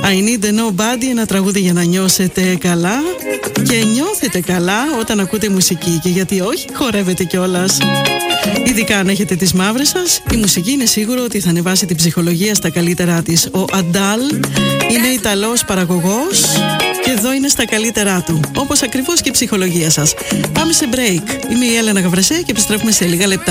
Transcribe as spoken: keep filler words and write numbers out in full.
I need nobody, ένα τραγούδι για να νιώσετε καλά. Και νιώθετε καλά όταν ακούτε μουσική. Και γιατί όχι, χορεύετε κιόλας. Ειδικά αν έχετε τις μαύρες σας, η μουσική είναι σίγουρο ότι θα ανεβάσει την ψυχολογία στα καλύτερά της. Ο Αντάλ είναι Ιταλός παραγωγός και εδώ είναι στα καλύτερά του. Όπως ακριβώς και η ψυχολογία σας. Πάμε σε break. Είμαι η Έλενα Γαβρεσέ και επιστρέφουμε σε λίγα λεπτά.